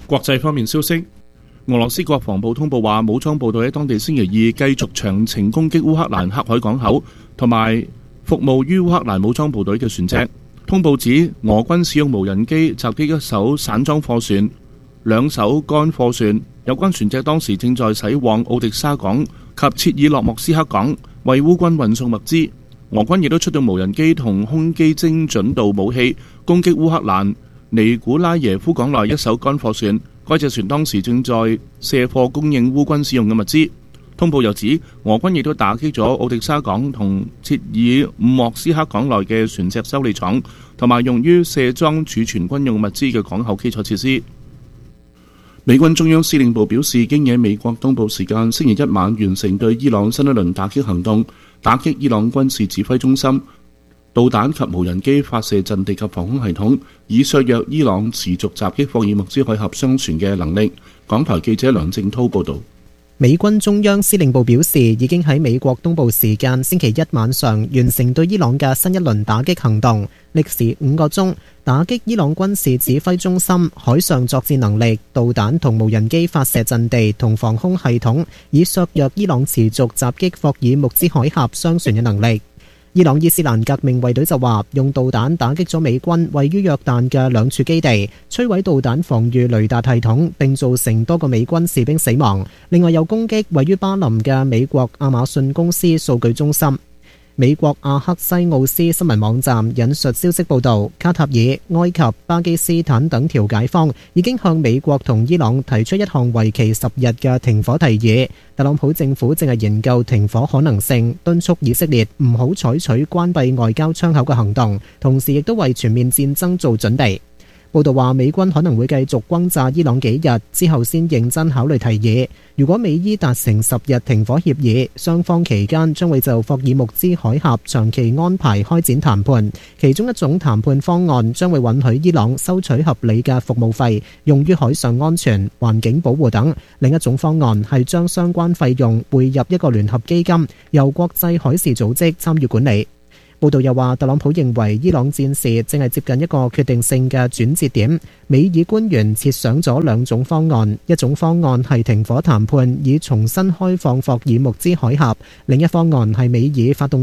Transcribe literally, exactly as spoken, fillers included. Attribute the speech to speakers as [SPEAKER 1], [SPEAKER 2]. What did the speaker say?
[SPEAKER 1] 國際方面消息，俄羅斯國防部通報話，武裝部隊喺當地星期二繼續長程攻擊烏克蘭黑海港口同埋服務於烏克蘭武裝部隊嘅船隻。通報指，俄軍使用無人機襲擊一艘散裝貨船、兩艘乾貨船，有關船隻當時正在駛往奧迪沙港及切爾諾莫斯克港，為烏軍運送物資。俄軍亦都出動無人機同空機精準度武器攻擊烏克蘭尼古拉耶夫港內一艘乾貨船，該隻船當時正在卸貨供應烏軍使用嘅物資。通報又指，俄軍亦都打擊咗奧迪沙港同切爾莫斯克港內嘅船隻修理廠，同埋用於卸裝儲存軍用物資嘅港口基礎設施。美軍中央司令部表示，經喺美國東部時間星期一晚完成對伊朗新一輪打擊行動，打擊伊朗軍事指揮中心、導彈及無人機發射陣地及防空系統，以削弱伊朗持續襲擊霍爾木茲海峽商船嘅能力。港台記者梁正濤報道。
[SPEAKER 2] 美軍中央司令部表示，已經喺美國東部時間星期一晚上完成對伊朗嘅新一輪打擊行動，歷時五個鐘，打擊伊朗軍事指揮中心、海上作戰能力、導彈同無人機發射陣地同防空系統，以削弱伊朗持續襲擊霍爾木茲海峽商船嘅能力。伊朗伊斯蘭革命衛隊就話，用導彈打擊咗美軍位於約旦嘅兩處基地，摧毀導彈防禦雷達系統，並造成多個美軍士兵死亡。另外又攻擊位於巴林嘅美國亞馬遜公司數據中心。美國阿克西奧斯新聞網站引述消息報道，卡塔爾、埃及、巴基斯坦等調解方已經向美國同伊朗提出一項為期十日嘅停火提議。特朗普政府正係研究停火可能性，敦促以色列唔好採取關閉外交窗口嘅行動，同時亦都為全面戰爭做準備。報道話，美軍可能會繼續轟炸伊朗幾日之後先認真考慮提議。如果美伊達成十日停火協議，雙方期間將會就霍爾木茲海峽長期安排開展談判。其中一種談判方案將會允許伊朗收取合理嘅服務費，用於海上安全、環境保護等。另一種方案係將相關費用匯入一個聯合基金，由國際海事組織參與管理。報道又話，特朗普認為伊朗戰事正係接近一個決定性嘅轉折點。美以官員設想咗兩種方案，一種方案係停火談判，以重新開放霍爾木茲海峽；另一方案係美以發動